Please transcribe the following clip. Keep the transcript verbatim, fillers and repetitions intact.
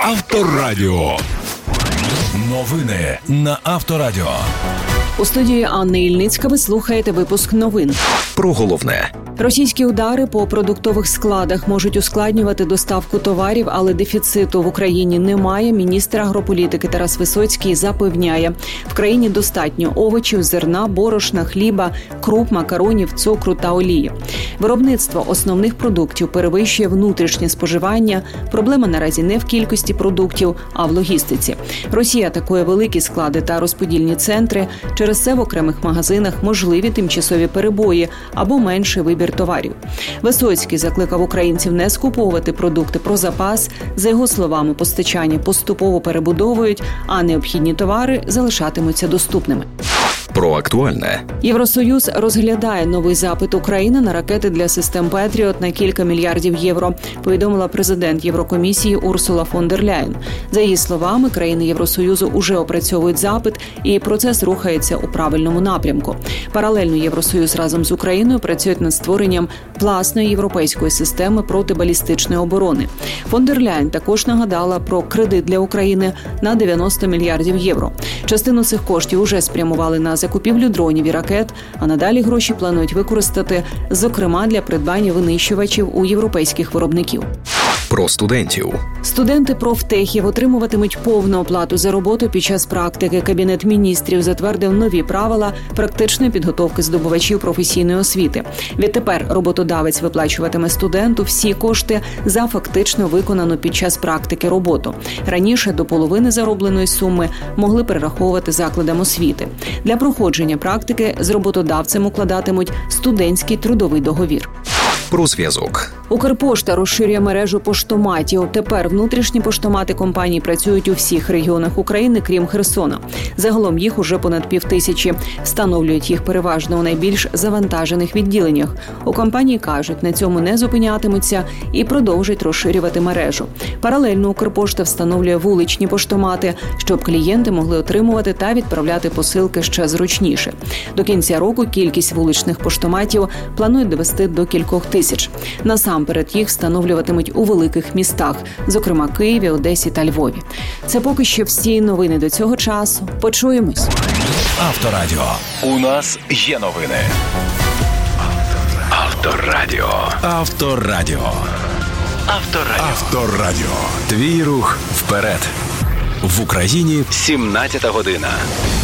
Авторадіо. Новини на Авторадіо. У студії Анни Ільницька ви слухаєте випуск новин. Про головне. Російські удари по продуктових складах можуть ускладнювати доставку товарів, але дефіциту в Україні немає. Міністр агрополітики Тарас Висоцький запевняє, в країні достатньо овочів, зерна, борошна, хліба, круп, макаронів, цукру та олії. Виробництво основних продуктів перевищує внутрішнє споживання. Проблема наразі не в кількості продуктів, а в логістиці. Росія атакує великі склади та розподільні центри. Через це в окремих магазинах можливі тимчасові перебої або менший вибір товарів. Висоцький закликав українців не скуповувати продукти про запас. За його словами, постачання поступово перебудовують, а необхідні товари залишатимуться доступними. Про актуальне. Євросоюз розглядає новий запит України на ракети для систем «Петріот» на кілька мільярдів євро, повідомила президент Єврокомісії Урсула фон дер Ляєн. За її словами, країни Євросоюзу уже опрацьовують запит, і процес рухається у правильному напрямку. Паралельно Євросоюз разом з Україною працюють над створенням власної європейської системи протибалістичної оборони. Фон дер Ляєн також нагадала про кредит для України на дев'яносто мільярдів євро. Частину цих коштів уже спрямували на закупівлю дронів і ракет, а надалі гроші планують використати, зокрема, для придбання винищувачів у європейських виробників. Про студентів. Студенти профтехів отримуватимуть повну оплату за роботу під час практики. Кабінет міністрів затвердив нові правила практичної підготовки здобувачів професійної освіти. Відтепер роботодавець виплачуватиме студенту всі кошти за фактично виконану під час практики роботу. Раніше до половини заробленої суми могли перераховувати закладам освіти. Для проходження практики з роботодавцем укладатимуть студентський трудовий договір. Про зв'язок. Укрпошта розширює мережу поштоматів. Тепер внутрішні поштомати компанії працюють у всіх регіонах України, крім Херсона. Загалом їх уже понад півтисячі. Встановлюють їх переважно у найбільш завантажених відділеннях. У компанії кажуть, на цьому не зупинятимуться і продовжать розширювати мережу. Паралельно Укрпошта встановлює вуличні поштомати, щоб клієнти могли отримувати та відправляти посилки ще зручніше. До кінця року кількість вуличних поштоматів планують довести до кількох тисяч. Насамперед їх встановлюватимуть у великих містах, зокрема Києві, Одесі та Львові. Це поки що всі новини до цього часу. Почуємось. Авторадіо. У нас є новини. Авторадіо. Авторадіо. Авторадіо. Авторадіо. Твій рух вперед. В Україні сімнадцята година.